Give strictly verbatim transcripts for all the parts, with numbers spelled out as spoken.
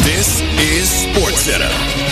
This is SportsCenter.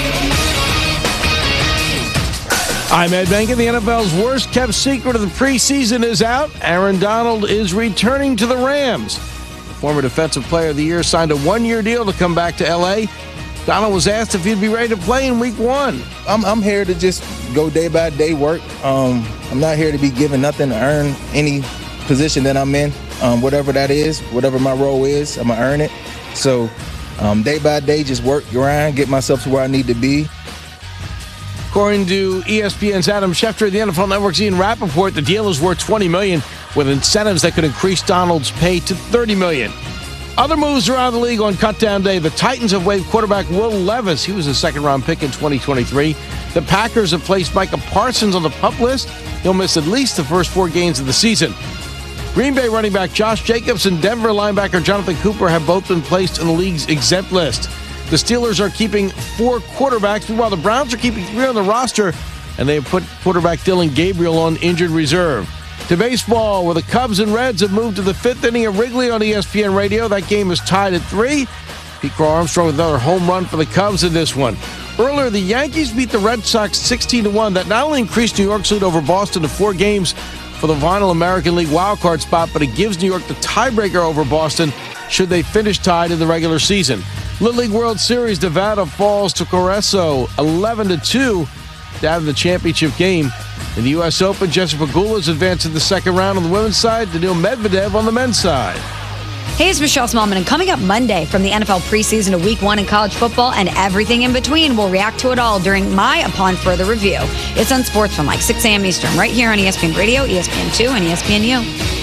I'm Ed Benkin. The N F L's worst-kept secret of the preseason is out. Aaron Donald is returning to the Rams. The former Defensive Player of the Year signed a one-year deal to come back to L A. Donald was asked if he'd be ready to play in week one. I'm, I'm here to just go day by day work. Um, I'm not here to be given nothing to earn any position that I'm in. Um, whatever that is, whatever my role is, I'm going to earn it. So um, day by day, just work, grind, get myself to where I need to be. According to E S P N's Adam Schefter, the N F L Network's Ian Rappaport, the deal is worth twenty million dollars with incentives that could increase Donald's pay to thirty million dollars. Other moves around the league on cutdown day. The Titans have waived quarterback Will Levis. He was a second-round pick in twenty twenty-three. The Packers have placed Micah Parsons on the PUP list. He'll miss at least the first four games of the season. Green Bay running back Josh Jacobs and Denver linebacker Jonathan Cooper have both been placed on the league's exempt list. The Steelers are keeping four quarterbacks, meanwhile the Browns are keeping three on the roster, and they have put quarterback Dillon Gabriel on injured reserve. To baseball, where the Cubs and Reds have moved to the fifth inning of Wrigley on E S P N Radio. That game is tied at three. Pete Crow Armstrong with another home run for the Cubs in this one. Earlier, the Yankees beat the Red Sox sixteen to one. That not only increased New York's lead over Boston to four games for the final American League wildcard spot, but it gives New York the tiebreaker over Boston should they finish tied in the regular season. Little League World Series, Nevada falls to Carrizo eleven to two down in the championship game. In the U S Open, Jessica Pegula has advanced to the second round on the women's side, Daniil Medvedev on the men's side. Hey, it's Michelle Smallman, and coming up Monday from the N F L preseason to week one in college football and everything in between, we'll react to it all during my Upon Further Review. It's on Sports from like six a.m. Eastern, right here on E S P N Radio, E S N two, and E S P N U.